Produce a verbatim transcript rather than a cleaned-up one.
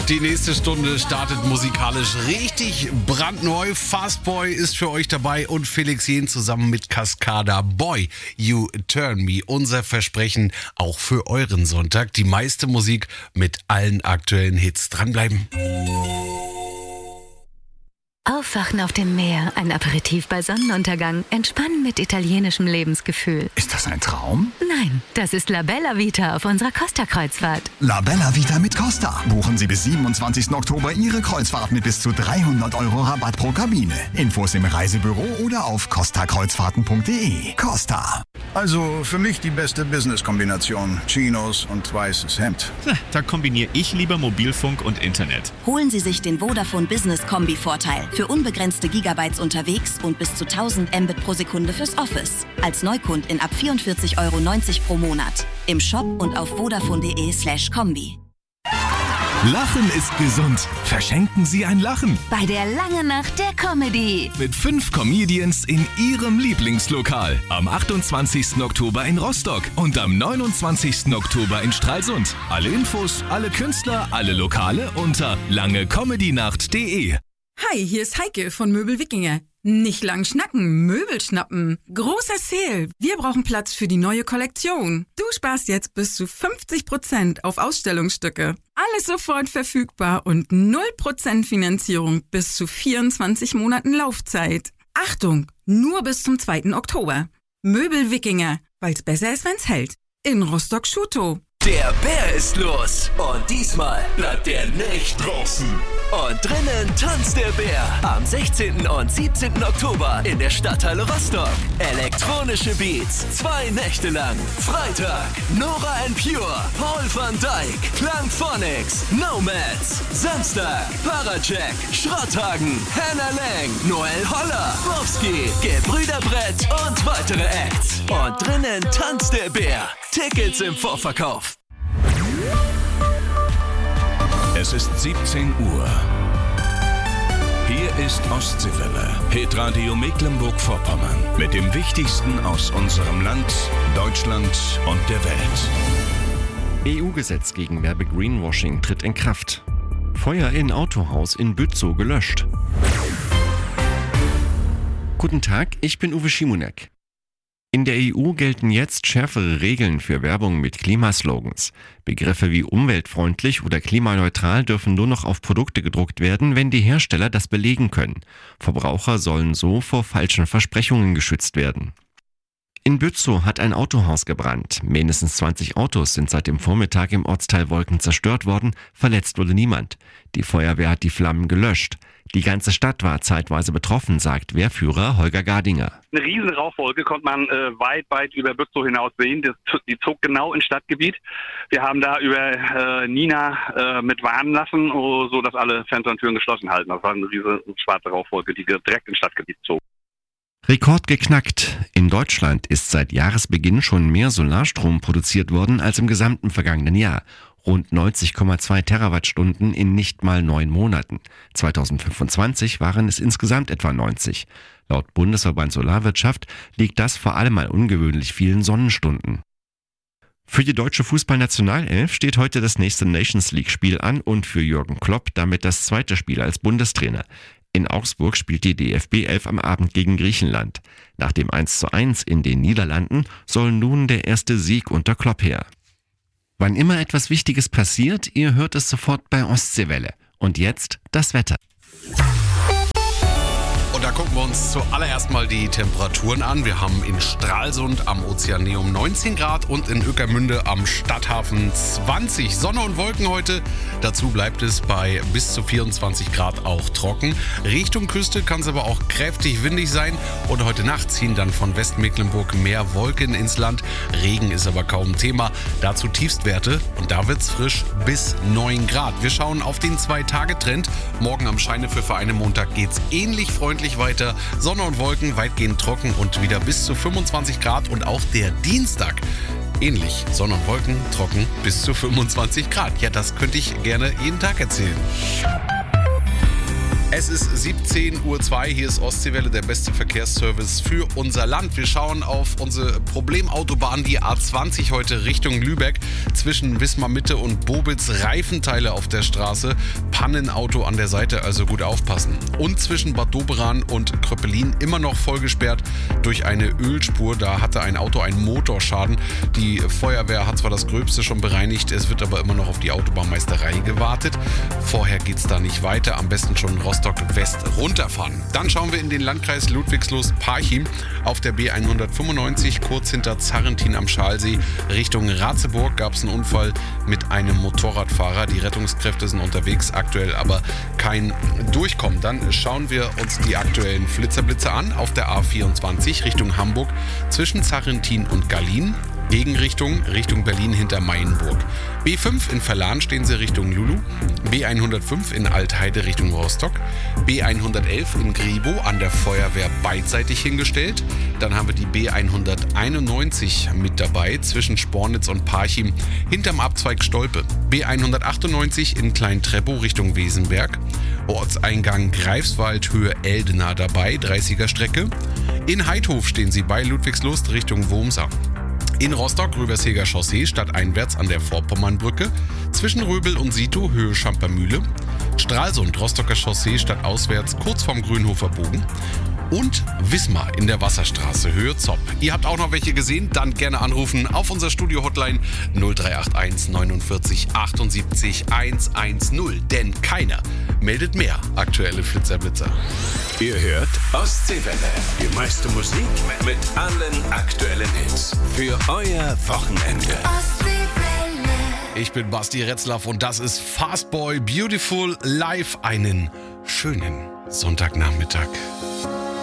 Die nächste Stunde startet musikalisch richtig brandneu. Fastboy ist für euch dabei und Felix Jähn zusammen mit Cascada. Boy, You Turn Me. Unser Versprechen auch für euren Sonntag. Die meiste Musik mit allen aktuellen Hits. Dranbleiben. Aufwachen auf dem Meer, ein Aperitif bei Sonnenuntergang, entspannen mit italienischem Lebensgefühl. Ist das ein Traum? Nein, das ist La Bella Vita auf unserer Costa-Kreuzfahrt. La Bella Vita mit Costa. Buchen Sie bis siebenundzwanzigsten Oktober Ihre Kreuzfahrt mit bis zu dreihundert Euro Rabatt pro Kabine. Infos im Reisebüro oder auf costa kreuzfahrten punkt de. Costa. Also für mich die beste Business-Kombination. Chinos und weißes Hemd. Da kombiniere ich lieber Mobilfunk und Internet. Holen Sie sich den Vodafone Business Kombi-Vorteil. Für unbegrenzte Gigabytes unterwegs und bis zu tausend Mbit pro Sekunde fürs Office. Als Neukundin ab vierundvierzig Euro neunzig pro Monat. Im Shop und auf vodafone.de slash Kombi. Lachen ist gesund. Verschenken Sie ein Lachen. Bei der Lange Nacht der Comedy. Mit fünf Comedians in Ihrem Lieblingslokal. Am achtundzwanzigsten Oktober in Rostock und am neunundzwanzigsten Oktober in Stralsund. Alle Infos, alle Künstler, alle Lokale unter langecomedynacht punkt de. Hi, hier ist Heike von Möbel Wikinger. Nicht lang schnacken, Möbel schnappen. Großer Sale. Wir brauchen Platz für die neue Kollektion. Du sparst jetzt bis zu fünfzig Prozent auf Ausstellungsstücke. Alles sofort verfügbar und null Prozent Finanzierung bis zu vierundzwanzig Monaten Laufzeit. Achtung, nur bis zum zweiten Oktober. Möbel Wikinger, weil's besser ist, wenn's hält. In Rostock-Schutow. Der Bär ist los und diesmal bleibt er nicht draußen. Und drinnen tanzt der Bär am sechzehnten und siebzehnten Oktober in der Stadthalle Rostock. Elektronische Beats, zwei Nächte lang. Freitag, Nora and Pure, Paul van Dyk, Klangphonics, Nomads. Samstag, Parajack, Schrotthagen, Hannah Lang, Noel Holler, Wowski, Gebrüder Brett und weitere Acts. Und drinnen tanzt der Bär. Tickets im Vorverkauf. Es ist siebzehn Uhr. Hier ist Ostseewelle, Hitradio Mecklenburg-Vorpommern. Mit dem Wichtigsten aus unserem Land, Deutschland und der Welt. E U-Gesetz gegen Werbe-Greenwashing tritt in Kraft. Feuer in Autohaus in Bützow gelöscht. Guten Tag, ich bin Uwe Schimonek. In der E U gelten jetzt schärfere Regeln für Werbung mit Klimaslogans. Begriffe wie umweltfreundlich oder klimaneutral dürfen nur noch auf Produkte gedruckt werden, wenn die Hersteller das belegen können. Verbraucher sollen so vor falschen Versprechungen geschützt werden. In Bützow hat ein Autohaus gebrannt. Mindestens zwanzig Autos sind seit dem Vormittag im Ortsteil Wolken zerstört worden. Verletzt wurde niemand. Die Feuerwehr hat die Flammen gelöscht. Die ganze Stadt war zeitweise betroffen, sagt Wehrführer Holger Gardinger. Eine riesen Rauchwolke konnte man äh, weit, weit über Bützow hinaus sehen. Das, die zog genau ins Stadtgebiet. Wir haben da über äh, Nina äh, mit warnen lassen, oh, so dass alle Fenster und Türen geschlossen halten. Das war eine riesige schwarze Rauchwolke, die direkt ins Stadtgebiet zog. Rekord geknackt. In Deutschland ist seit Jahresbeginn schon mehr Solarstrom produziert worden als im gesamten vergangenen Jahr. Rund neunzig Komma zwei Terawattstunden in nicht mal neun Monaten. zweitausendfünfundzwanzig waren es insgesamt etwa neunzig. Laut Bundesverband Solarwirtschaft liegt das vor allem an ungewöhnlich vielen Sonnenstunden. Für die deutsche Fußballnationalelf steht heute das nächste Nations League-Spiel an und für Jürgen Klopp damit das zweite Spiel als Bundestrainer. In Augsburg spielt die D F B elf am Abend gegen Griechenland. Nach dem eins zu eins in den Niederlanden soll nun der erste Sieg unter Klopp her. Wann immer etwas Wichtiges passiert, ihr hört es sofort bei Ostseewelle. Und jetzt das Wetter. Und da gucken wir uns zuallererst mal die Temperaturen an. Wir haben in Stralsund am Ozeaneum neunzehn Grad und in Ueckermünde am Stadthafen zwanzig. Sonne und Wolken heute. Dazu bleibt es bei bis zu vierundzwanzig Grad auch trocken. Richtung Küste kann es aber auch kräftig windig sein. Und heute Nacht ziehen dann von Westmecklenburg mehr Wolken ins Land. Regen ist aber kaum Thema. Dazu Tiefstwerte und da wird's frisch bis neun Grad. Wir schauen auf den Zwei-Tage-Trend. Morgen am Scheinefpfiffer einem Montag geht's ähnlich freundlich weiter. Sonne und Wolken weitgehend trocken und wieder bis zu fünfundzwanzig Grad. Und auch der Dienstag ähnlich. Sonne und Wolken trocken bis zu fünfundzwanzig Grad. Ja, das könnte ich gerne jeden Tag erzählen. Es ist siebzehn Uhr zwei, hier ist Ostseewelle, der beste Verkehrsservice für unser Land. Wir schauen auf unsere Problemautobahn, die A zwanzig heute Richtung Lübeck. Zwischen Wismar Mitte und Bobitz Reifenteile auf der Straße, Pannenauto an der Seite, also gut aufpassen. Und zwischen Bad Doberan und Kröppelin immer noch voll gesperrt durch eine Ölspur. Da hatte ein Auto einen Motorschaden. Die Feuerwehr hat zwar das Gröbste schon bereinigt, es wird aber immer noch auf die Autobahnmeisterei gewartet. Vorher geht's da nicht weiter, am besten schon Rostock West runterfahren. Dann schauen wir in den Landkreis Ludwigslust-Parchim auf der B hundertfünfundneunzig, kurz hinter Zarrentin am Schalsee. Richtung Ratzeburg gab es einen Unfall mit einem Motorradfahrer. Die Rettungskräfte sind unterwegs, aktuell aber kein Durchkommen. Dann schauen wir uns die aktuellen Flitzerblitze an auf der A vierundzwanzig Richtung Hamburg zwischen Zarrentin und Gallien. Gegenrichtung Richtung Berlin hinter Mayenburg. B fünf in Verlan stehen sie Richtung Lulu. B hundertfünf in Altheide Richtung Rostock. B hundertelf in Gribo an der Feuerwehr beidseitig hingestellt. Dann haben wir die B hunderteinundneunzig mit dabei zwischen Spornitz und Parchim hinterm Abzweig Stolpe. B hundertachtundneunzig in Klein-Treppow Richtung Wesenberg. Ortseingang Greifswald Höhe Eldena dabei, dreißiger Strecke. In Heidhof stehen sie bei Ludwigslust Richtung Wurmser. In Rostock Röversheger Chaussee stadteinwärts an der Vorpommernbrücke, zwischen Röbel und Sito Höhe Schampermühle, Stralsund Rostocker Chaussee stadtauswärts kurz vorm Grünhofer Bogen und Wismar in der Wasserstraße Höhe Zopp. Ihr habt auch noch welche gesehen? Dann gerne anrufen auf unser Studio-Hotline null drei acht eins neunundvierzig achtundsiebzig hundertzehn, denn keiner meldet mehr aktuelle Flitzerblitzer. Ihr hört Ostseewelle, die meiste Musik mit allen aktuellen Hits für euer Wochenende. Ich bin Basti Retzlaff und das ist Fastboy Beautiful Live. Einen schönen Sonntagnachmittag.